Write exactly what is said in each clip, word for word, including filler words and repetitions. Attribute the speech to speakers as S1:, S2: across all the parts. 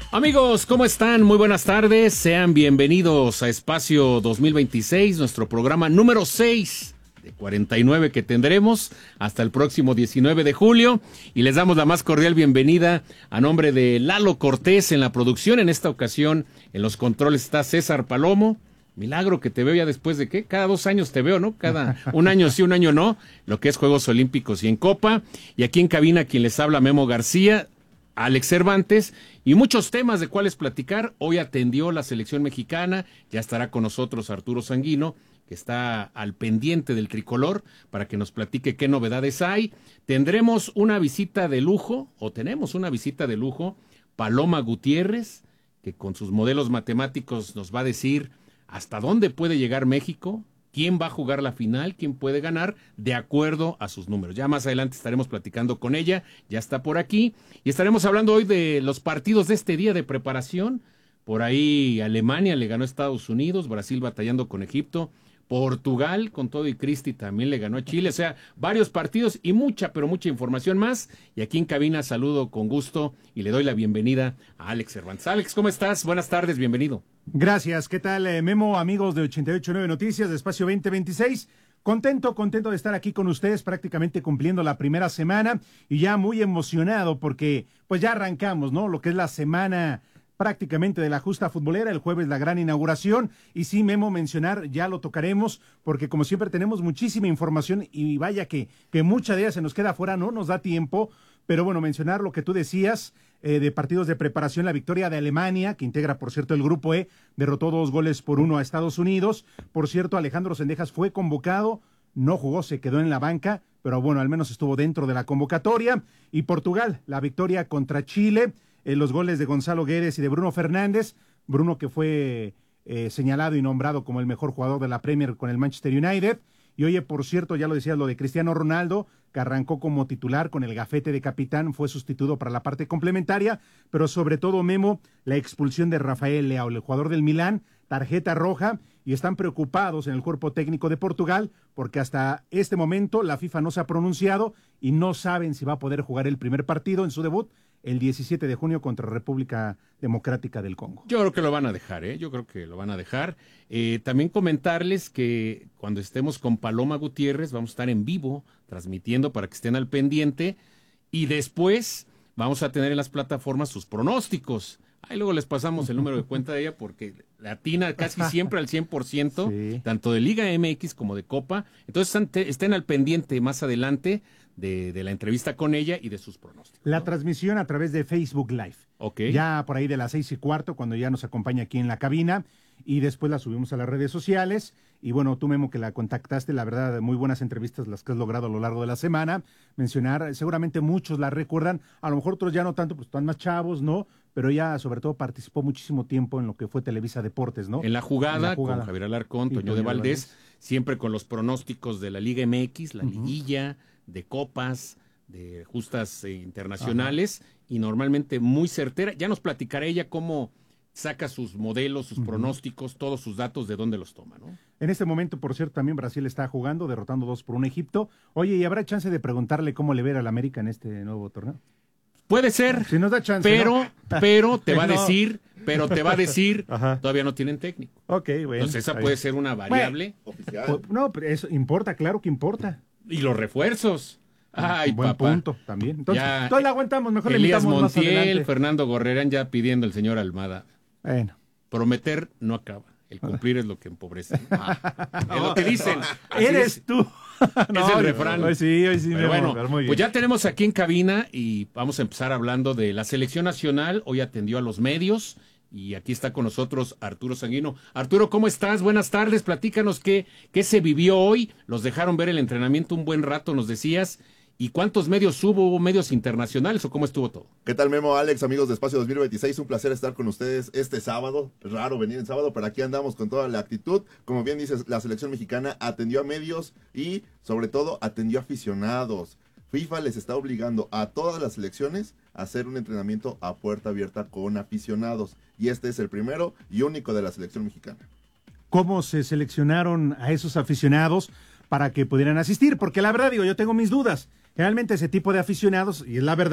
S1: Amigos, ¿cómo están? Muy buenas tardes. Sean bienvenidos a Espacio dos mil veintiséis, nuestro programa número seis de cuarenta y nueve que tendremos hasta el próximo diecinueve de julio. Y les damos la más cordial bienvenida a nombre de Lalo Cortés en la producción. En esta ocasión, en los controles está César Palomo. Milagro que te veo ya después de, ¿qué? Cada dos años te veo, ¿no? Cada un año sí, un año no. Lo que es Juegos Olímpicos y en Copa. Y aquí en cabina quien les habla, Memo García, Alex Cervantes, y muchos temas de cuáles platicar. Hoy atendió la selección mexicana, ya estará con nosotros Arturo Sanguino, que está al pendiente del tricolor, para que nos platique qué novedades hay. Tendremos una visita de lujo, o tenemos una visita de lujo, Paloma Gutiérrez, que con sus modelos matemáticos nos va a decir hasta dónde puede llegar México, quién va a jugar la final, quién puede ganar, de acuerdo a sus números. Ya más adelante estaremos platicando con ella, ya está por aquí, y estaremos hablando hoy de los partidos de este día de preparación. Por ahí Alemania le ganó a Estados Unidos, Brasil batallando con Egipto, Portugal con todo y Cristi también le ganó a Chile, o sea, varios partidos y mucha, pero mucha información más. Y aquí en cabina saludo con gusto y le doy la bienvenida a Alex Cervantes. Alex, ¿cómo estás? Buenas tardes, bienvenido.
S2: Gracias, ¿qué tal, eh, Memo, amigos de ochenta y ocho punto nueve Noticias de Espacio veinte veintiséis? Contento, contento de estar aquí con ustedes, prácticamente cumpliendo la primera semana y ya muy emocionado porque pues ya arrancamos, ¿no? Lo que es la semana prácticamente de la justa futbolera, el jueves la gran inauguración, y sí, Memo, mencionar, ya lo tocaremos, porque como siempre tenemos muchísima información, y vaya que, que mucha de ella se nos queda fuera, no nos da tiempo, pero bueno, mencionar lo que tú decías, eh, de partidos de preparación, la victoria de Alemania, que integra, por cierto, el grupo E, derrotó dos goles por uno a Estados Unidos. Por cierto, Alejandro Sendejas fue convocado, no jugó, se quedó en la banca, pero bueno, al menos estuvo dentro de la convocatoria. Y Portugal, la victoria contra Chile, Eh, los goles de Gonzalo Guedes y de Bruno Fernández, Bruno que fue eh, señalado y nombrado como el mejor jugador de la Premier con el Manchester United. Y oye, por cierto, ya lo decías, lo de Cristiano Ronaldo, que arrancó como titular con el gafete de capitán, fue sustituido para la parte complementaria, pero sobre todo, Memo, la expulsión de Rafael Leao, el jugador del Milán, tarjeta roja, y están preocupados en el cuerpo técnico de Portugal, porque hasta este momento la FIFA no se ha pronunciado y no saben si va a poder jugar el primer partido en su debut el diecisiete de junio contra República Democrática del Congo.
S1: Yo creo que lo van a dejar, ¿eh? Yo creo que lo van a dejar. Eh, también comentarles que cuando estemos con Paloma Gutiérrez vamos a estar en vivo transmitiendo para que estén al pendiente, y después vamos a tener en las plataformas sus pronósticos. Ahí luego les pasamos el número de cuenta de ella porque latina casi siempre al cien por ciento, sí, tanto de Liga M X como de Copa. Entonces estén al pendiente más adelante de, de la entrevista con ella y de sus pronósticos.
S2: La
S1: ¿no?
S2: transmisión a través de Facebook Live.
S1: Okay.
S2: Ya por ahí de las seis y cuarto, cuando ya nos acompaña aquí en la cabina, y después la subimos a las redes sociales. Y bueno, tú, Memo, que la contactaste, la verdad, muy buenas entrevistas las que has logrado a lo largo de la semana. Mencionar, seguramente muchos la recuerdan, a lo mejor otros ya no tanto, pues están más chavos, ¿no? Pero ella, sobre todo, participó muchísimo tiempo en lo que fue Televisa Deportes, ¿no?
S1: En la jugada, en la jugada. Con Javier Alarcón, Toño de Valdés, siempre con los pronósticos de la Liga M X, la uh-huh. liguilla, de copas, de justas eh, internacionales, ajá, y normalmente muy certera. Ya nos platicará ella cómo saca sus modelos, sus uh-huh. pronósticos, todos sus datos, de dónde los toma, ¿no?
S2: En este momento, por cierto, también Brasil está jugando, derrotando dos por un Egipto. Oye, ¿y habrá chance de preguntarle cómo le ve al América en este nuevo torneo?
S1: Puede ser,
S2: si nos da chance,
S1: pero,
S2: ¿no?
S1: pero te va a
S2: no.
S1: decir, pero te va a decir, todavía no tienen técnico.
S2: Ok, bueno.
S1: Entonces esa puede ser una variable
S2: bueno, oficial. No, pero eso importa, claro que importa.
S1: Y los refuerzos. Ay,
S2: buen
S1: papá.
S2: punto también. Entonces,
S1: ya,
S2: entonces la aguantamos, mejor
S1: Elías
S2: le invitamos
S1: Montiel,
S2: más adelante.
S1: Fernando Gorrerán ya pidiendo el señor Almada.
S2: Bueno.
S1: Prometer no acaba. El cumplir es lo que empobrece. Ah, es lo que dicen.
S2: Eres
S1: es,
S2: tú.
S1: No, es el refrán.
S2: Hoy sí, hoy sí.
S1: Pero bueno,
S2: muy bien.
S1: Pues ya tenemos aquí en cabina y vamos a empezar hablando de la selección nacional. Hoy atendió a los medios y aquí está con nosotros Arturo Sanguino. Arturo, ¿cómo estás? Buenas tardes. Platícanos qué, qué se vivió hoy. Los dejaron ver el entrenamiento un buen rato, nos decías. ¿Y cuántos medios hubo? ¿Hubo medios internacionales o cómo estuvo todo?
S3: ¿Qué tal, Memo, Alex, amigos de Espacio dos mil veintiséis? Un placer estar con ustedes este sábado. Es raro venir en sábado, pero aquí andamos con toda la actitud. Como bien dices, la selección mexicana atendió a medios y, sobre todo, atendió a aficionados. FIFA les está obligando a todas las selecciones a hacer un entrenamiento a puerta abierta con aficionados. Y este es el primero y único de la selección mexicana.
S2: ¿Cómo se seleccionaron a esos aficionados para que pudieran asistir? Porque la verdad, digo, yo tengo mis dudas. Generalmente ese tipo de aficionados, y es la verdad,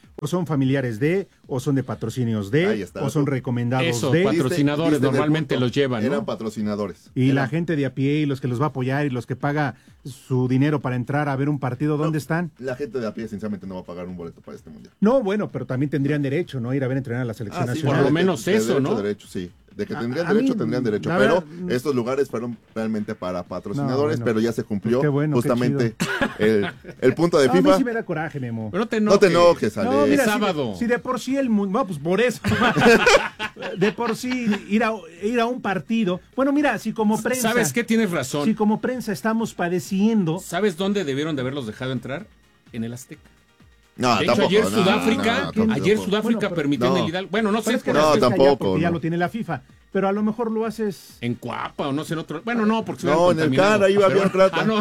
S2: o son familiares de, o son de patrocinios de, o son recomendados
S1: Eso,
S2: de.
S1: patrocinadores normalmente los llevan, ¿no?
S3: Eran patrocinadores.
S2: Y
S3: eran...
S2: la gente de a pie y los que los va a apoyar y los que paga su dinero para entrar a ver un partido, ¿dónde no, están?
S3: La gente de a pie sinceramente no va a pagar un boleto para este mundial.
S2: No, bueno, pero también tendrían derecho, ¿no? Ir a ver entrenar a la selección
S3: ah, sí,
S2: nacional.
S1: Por lo menos
S3: de,
S1: eso,
S3: de
S1: ¿no?
S3: Derecho, sí. De que tendrían
S2: a, a
S3: derecho,
S2: mí,
S3: tendrían derecho. Pero verdad, estos lugares fueron realmente para patrocinadores, no, bueno, pero ya se cumplió pues bueno, justamente el, el punto de
S2: no,
S3: FIFA.
S2: A mí sí me da coraje, Memo.
S1: Pero no te enojes.
S3: No te enojes, Ale.
S2: No, mira,
S1: es sábado.
S2: Si de, si de por sí el mundo, no, pues por eso. De por sí ir a, ir a un partido. Bueno, mira, si como prensa.
S1: ¿Sabes qué? Tienes razón.
S2: Si como prensa estamos padeciendo.
S1: ¿Sabes dónde debieron de haberlos dejado entrar? En el Azteca.
S3: No,
S1: de
S3: tampoco,
S1: hecho, ayer
S3: no,
S1: Sudáfrica,
S3: no, no,
S1: ayer
S3: tampoco.
S1: Sudáfrica
S2: bueno,
S1: permitió
S3: no.
S1: en el Hidalgo. Bueno, no sé.
S2: Es que
S3: no, tampoco.
S2: Porque
S3: no.
S2: ya lo tiene la FIFA. Pero a lo mejor lo haces.
S1: En Cuapa o no sé en otro. Bueno, no, porque se
S3: no, en el CAR ahí va bien rato.
S1: Ah,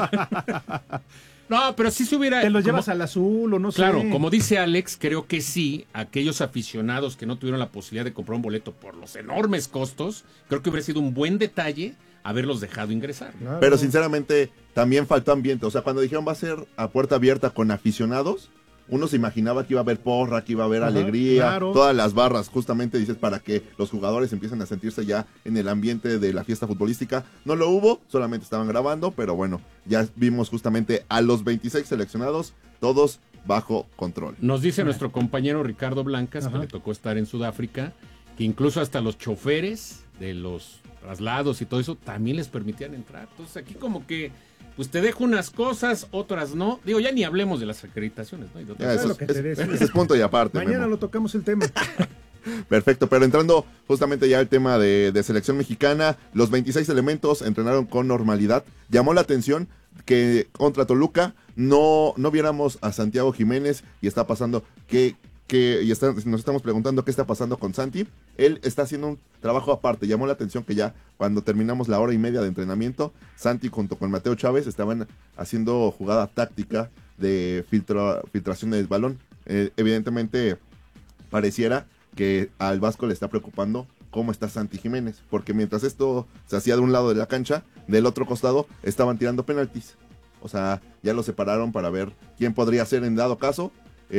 S1: no. No, pero sí se hubiera.
S2: Te los
S1: como,
S2: llevas al azul o no
S1: claro, sé.
S2: Claro,
S1: como dice Alex, creo que sí, aquellos aficionados que no tuvieron la posibilidad de comprar un boleto por los enormes costos, creo que hubiera sido un buen detalle haberlos dejado ingresar.
S3: Claro. Pero sinceramente, también faltó ambiente. O sea, cuando dijeron va a ser a puerta abierta con aficionados, uno se imaginaba que iba a haber porra, que iba a haber Ajá, alegría, claro. todas las barras, justamente dices, para que los jugadores empiecen a sentirse ya en el ambiente de la fiesta futbolística. No lo hubo, solamente estaban grabando, pero bueno, ya vimos justamente a los veintiséis seleccionados, todos bajo control.
S1: Nos dice nuestro compañero Ricardo Blancas, Ajá. que le tocó estar en Sudáfrica, que incluso hasta los choferes de los traslados y todo eso también les permitían entrar. Entonces aquí como que pues te dejo unas cosas, otras no. Digo, ya ni hablemos de las acreditaciones, ¿no? De
S3: ya, eso, es, es, ese es punto y aparte.
S2: Mañana
S3: Memo.
S2: lo tocamos el tema.
S3: Perfecto, pero entrando justamente ya al tema de, de selección mexicana, los veintiséis elementos entrenaron con normalidad. Llamó la atención que contra Toluca no, no viéramos a Santiago Jiménez y está pasando que... que y está, nos estamos preguntando qué está pasando con Santi. Él está haciendo un trabajo aparte. Llamó la atención que ya cuando terminamos la hora y media de entrenamiento, Santi junto con Mateo Chávez estaban haciendo jugada táctica de filtra, filtración del balón. Eh, evidentemente pareciera que al Vasco le está preocupando cómo está Santi Jiménez, porque mientras esto se hacía de un lado de la cancha, del otro costado estaban tirando penaltis. O sea, ya lo separaron para ver quién podría ser en dado caso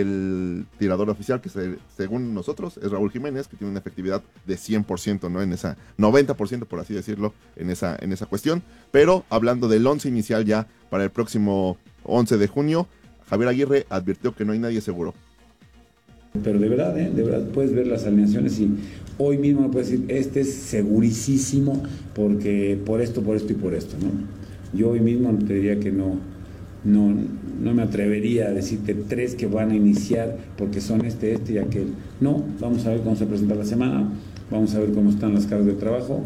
S3: el tirador oficial, que se, según nosotros es Raúl Jiménez, que tiene una efectividad de cien por ciento, ¿no? En esa noventa por ciento, por así decirlo, en esa, en esa cuestión. Pero hablando del once inicial ya para el próximo once de junio, Javier Aguirre advirtió que no hay nadie seguro.
S4: Pero de verdad, ¿eh? de verdad puedes ver las alineaciones y hoy mismo me puedes decir, este es segurísimo porque por esto, por esto y por esto, ¿no? Yo hoy mismo te diría que no. No, no me atrevería a decirte tres que van a iniciar porque son este, este y aquel. No, vamos a ver cómo se presenta la semana, vamos a ver cómo están las cargas de trabajo.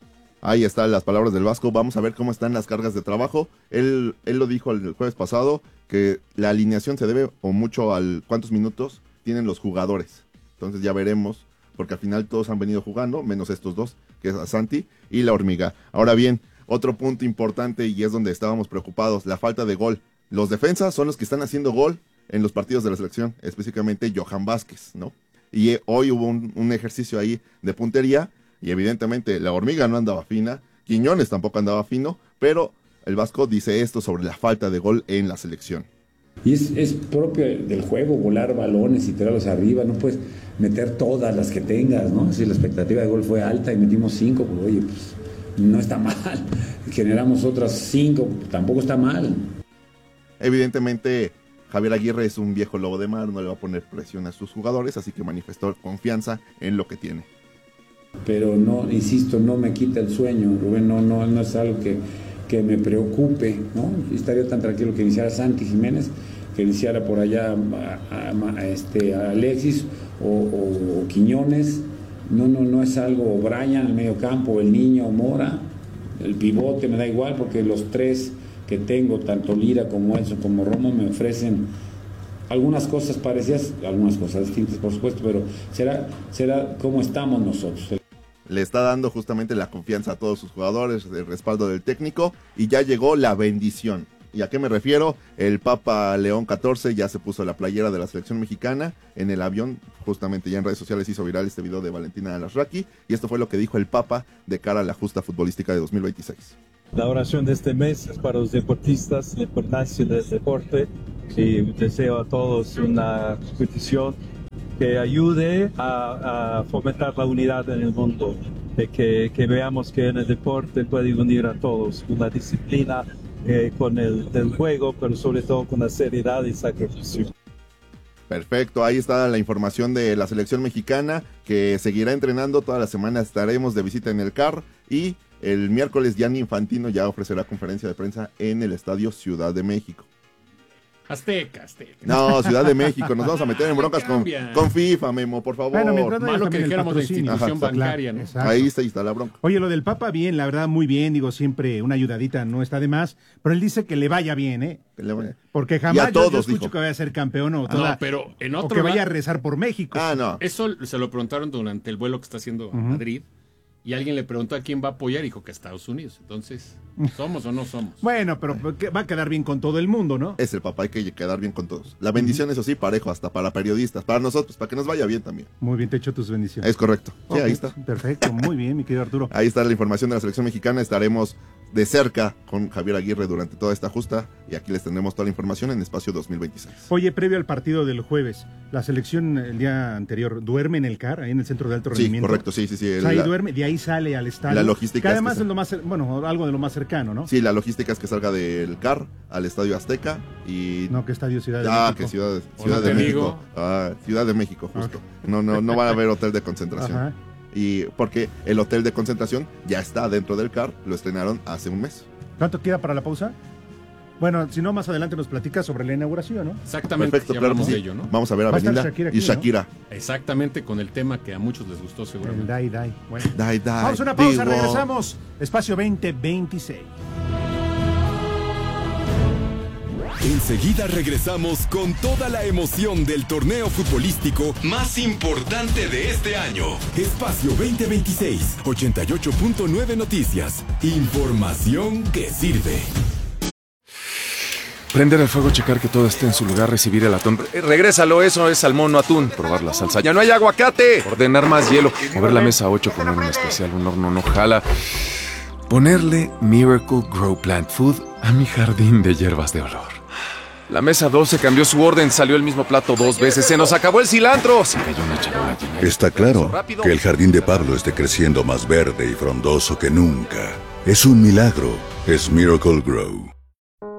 S3: Ahí están las palabras del Vasco, vamos a ver cómo están las cargas de trabajo. Él, él lo dijo el jueves pasado, que la alineación se debe o mucho al cuántos minutos tienen los jugadores. Entonces ya veremos, porque al final todos han venido jugando, menos estos dos, que es a Santi y la Hormiga. Ahora bien, otro punto importante y es donde estábamos preocupados, la falta de gol. Los defensas son los que están haciendo gol en los partidos de la selección, específicamente Johan Vázquez, ¿no? Y eh, hoy hubo un, un ejercicio ahí de puntería y evidentemente la Hormiga no andaba fina, Quiñones tampoco andaba fino, pero el Vasco dice esto sobre la falta de gol en la selección.
S4: Y es, es propio del juego, volar balones y tirarlos arriba, no puedes meter todas las que tengas, ¿no? Si la expectativa de gol fue alta y metimos cinco, pues oye, pues no está mal. Generamos otras cinco, tampoco está mal.
S3: Evidentemente, Javier Aguirre es un viejo lobo de mar, no le va a poner presión a sus jugadores, así que manifestó confianza en lo que tiene.
S4: Pero no, insisto, no me quita el sueño, Rubén, no, no, no es algo que, que me preocupe, ¿no? Estaría tan tranquilo que iniciara Santi Jiménez, que iniciara por allá a, a, a, este, a Alexis o, o, o Quiñones. No, no, no es algo Brian, el medio campo, el niño, Mora, el pivote, me da igual porque los tres que tengo, tanto Lira como Edson como Romo, me ofrecen algunas cosas parecidas, algunas cosas distintas por supuesto, pero será, será cómo estamos nosotros.
S3: Le está dando justamente la confianza a todos sus jugadores, el respaldo del técnico y ya llegó la bendición. ¿Y a qué me refiero? El Papa León catorce ya se puso la playera de la selección mexicana en el avión, justamente ya en redes sociales hizo viral este video de Valentina Alasraqui y esto fue lo que dijo el Papa de cara a la justa futbolística de dos mil veintiséis.
S5: La oración de este mes es para los deportistas, la importancia del deporte, y deseo a todos una competición que ayude a, a fomentar la unidad en el mundo, de que, que veamos que en el deporte puede unir a todos, con la disciplina, eh, con el del juego, pero sobre todo con la seriedad y sacrificio.
S3: Perfecto, ahí está la información de la selección mexicana, que seguirá entrenando. Toda la semana estaremos de visita en el C A R, y el miércoles Gianni Infantino ya ofrecerá conferencia de prensa en el Estadio Ciudad de México.
S1: Azteca, Azteca.
S3: No, Ciudad de México, nos vamos a meter en broncas con, con FIFA, Memo, por favor.
S2: Bueno, mientras no haya
S1: Malo que
S2: también el
S1: dijéramos de
S2: patrocinio.
S1: institución
S3: Ajá,
S1: bancaria, ¿no?
S2: Exacto.
S3: Ahí está, ahí está la bronca.
S2: Oye, lo del Papa, bien, la verdad, muy bien. Digo, siempre una ayudadita no está de más. Pero él dice que le vaya bien, ¿eh?
S3: Que le vaya.
S2: Porque
S3: Y
S2: jamás
S3: a
S2: yo-
S3: todos,
S2: yo, escucho
S3: dijo.
S2: que vaya a ser campeón o,
S1: No,
S2: toda-
S1: pero en
S2: o
S1: otro
S2: que vaya
S1: lado-
S2: a rezar por México.
S3: Ah, no.
S1: Eso se lo preguntaron durante el vuelo que está haciendo a Madrid, y alguien le preguntó a quién va a apoyar y dijo que a Estados Unidos. Entonces, ¿somos o no somos?
S2: Bueno, pero que va a quedar bien con todo el mundo, ¿no?
S3: Es el papá, hay que quedar bien con todos. La bendición, eso sí, parejo, hasta para periodistas, para nosotros, para que nos vaya bien también.
S2: Muy bien, te echo tus bendiciones.
S3: Es correcto. Sí,
S2: Ok,
S3: ahí está.
S2: Perfecto, muy bien, mi querido Arturo.
S3: Ahí está la información de la selección mexicana. Estaremos de cerca con Javier Aguirre durante toda esta justa, y aquí les tendremos toda la información en Espacio dos mil veintiséis.
S2: Oye, previo al partido del jueves, la selección el día anterior duerme en el C A R, ahí en el centro de alto
S3: Sí,
S2: rendimiento.
S3: correcto, sí, sí, sí.
S2: O sea, ahí
S3: La-
S2: duerme, de ahí sale al estadio.
S3: La logística
S2: Que
S3: es
S2: además
S3: que
S2: es lo más, cer- bueno, algo de lo más cercano, ¿no?
S3: Sí, la logística es que salga del C A R al Estadio Azteca y...
S2: No, que Estadio Ciudad de
S3: Ah,
S2: México.
S3: que Ciudad, de-
S1: O
S3: Ciudad
S1: no
S3: de
S1: te
S3: México.
S1: digo.
S3: Ah, Ciudad de México, justo. No, no, no va a haber hotel de concentración.
S2: Ajá.
S3: Y porque el hotel de concentración ya está dentro del C A R, lo estrenaron hace un mes.
S2: ¿Cuánto queda para la pausa? Bueno, si no, más adelante nos platicas sobre la inauguración, ¿no?
S1: Exactamente,
S3: Perfecto,
S1: ya
S3: claro que
S1: hablamos
S3: sí.
S1: de ello, ¿no?
S3: Vamos a ver a
S2: Va a estar
S3: Belinda
S2: Shakira
S3: y
S2: aquí, ¿no?
S3: Shakira.
S1: Exactamente, con el tema que a muchos les gustó
S2: El
S1: seguramente.
S2: Dai Dai. Bueno.
S3: Dai, dai,
S2: Vamos a una pausa,
S3: digo.
S2: regresamos. Espacio veinte veintiséis.
S6: Enseguida regresamos con toda la emoción del torneo futbolístico más importante de este año. Espacio veinte veintiséis, ochenta y ocho punto nueve Noticias. Información que sirve.
S7: Prender el fuego, checar que todo esté en su lugar, recibir el atún. Eh, Regrésalo, eso es salmón, no atún. Probar la salsa. ¡Ya no hay aguacate! Ordenar más hielo. Mover la mesa ocho, poner un especial, un horno no jala. Ponerle Miracle Grow Plant Food a mi jardín de hierbas de olor. La mesa doce cambió su orden, salió el mismo plato dos veces. ¡Se nos acabó el cilantro! Se cayó una charola llena de-
S8: Está claro que el jardín de Pablo esté creciendo más verde y frondoso que nunca. Es un milagro. Es Miracle Grow.